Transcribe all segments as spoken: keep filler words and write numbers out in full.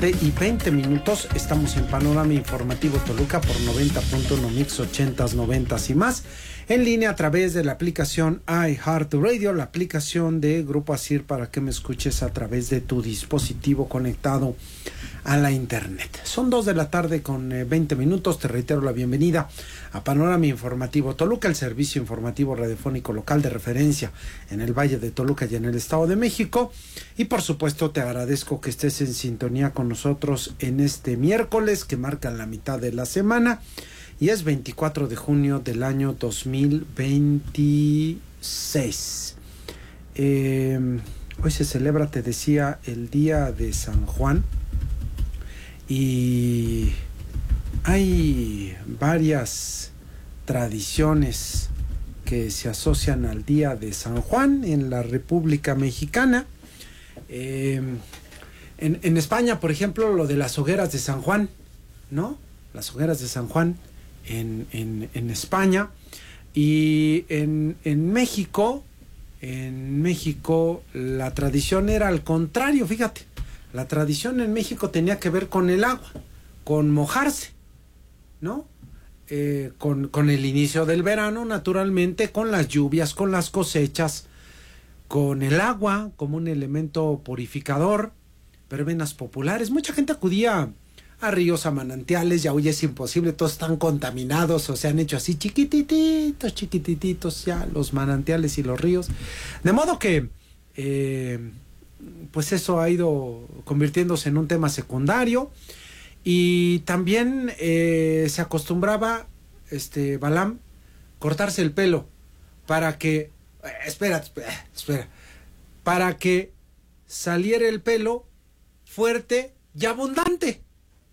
tarde y veinte minutos. Estamos en Panorama Informativo Toluca por noventa punto uno Mix ochentas, noventas y más. En línea a través de la aplicación iHeartRadio, la aplicación de Grupo Asir para que me escuches a través de tu dispositivo conectado a la internet. Son dos de la tarde con eh, veinte minutos. Te reitero la bienvenida a Panorama Informativo Toluca, el servicio informativo radiofónico local de referencia en el Valle de Toluca y en el Estado de México. Y por supuesto te agradezco que estés en sintonía con nosotros en este miércoles que marca la mitad de la semana y es veinticuatro de junio del año dos mil veintiséis. Eh, hoy se celebra, te decía, el Día de San Juan. Y hay varias tradiciones que se asocian al Día de San Juan en la República Mexicana. Eh, en, en España, por ejemplo, lo de las hogueras de San Juan, ¿no? Las hogueras de San Juan en, en, en España. Y en, en México, en México la tradición era al contrario, fíjate. La tradición en México tenía que ver con el agua, con mojarse, ¿no? Eh, con, con el inicio del verano, naturalmente, con las lluvias, con las cosechas, con el agua como un elemento purificador, verbenas populares. Mucha gente acudía a ríos, a manantiales, ya hoy es imposible, todos están contaminados o se han hecho así chiquitititos, chiquitititos ya los manantiales y los ríos. De modo que... Eh, pues eso ha ido convirtiéndose en un tema secundario. Y también eh, se acostumbraba, este, Balam, cortarse el pelo para que, eh, espera, espera, espera, para que saliera el pelo fuerte y abundante.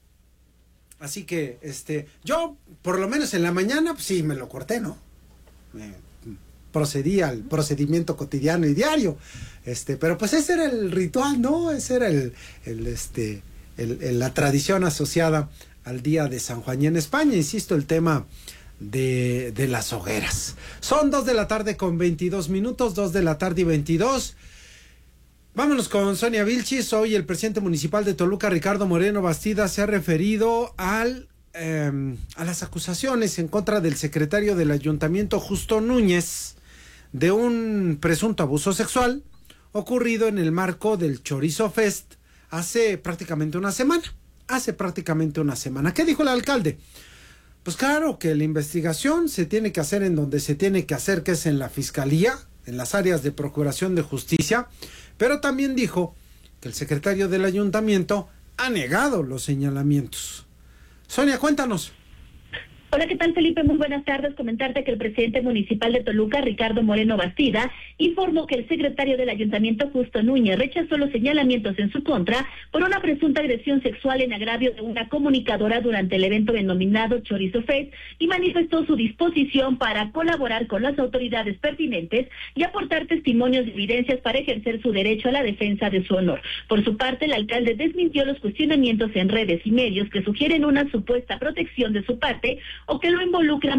Así que, este, yo, por lo menos en la mañana, pues sí, me lo corté, ¿no? Me procedí al procedimiento cotidiano y diario. Este, pero pues ese era el ritual, ¿no? Ese era el, el este, el, el, la tradición asociada al Día de San Juan. Y en España, insisto, el tema de, de las hogueras. Son dos de la tarde con veintidós minutos, dos de la tarde y veintidós. Vámonos con Sonia Vilchis. Hoy el presidente municipal de Toluca, Ricardo Moreno Bastida, se ha referido al, eh, a las acusaciones en contra del secretario del ayuntamiento, Justo Núñez, de un presunto abuso sexual ocurrido en el marco del Chorizo Fest hace prácticamente una semana, hace prácticamente una semana. ¿Qué dijo el alcalde? Pues claro que la investigación se tiene que hacer en donde se tiene que hacer, que es en la Fiscalía, en las áreas de Procuración de Justicia, pero también dijo que el secretario del ayuntamiento ha negado los señalamientos. Sonia, cuéntanos. Hola, ¿qué tal, Felipe? Muy buenas tardes. Comentarte que el presidente municipal de Toluca, Ricardo Moreno Bastida, informó que el secretario del ayuntamiento, Justo Núñez, rechazó los señalamientos en su contra por una presunta agresión sexual en agravio de una comunicadora durante el evento denominado Chorizo Fest y manifestó su disposición para colaborar con las autoridades pertinentes y aportar testimonios y evidencias para ejercer su derecho a la defensa de su honor. Por su parte, el alcalde desmintió los cuestionamientos en redes y medios que sugieren una supuesta protección de su parte o que lo involucran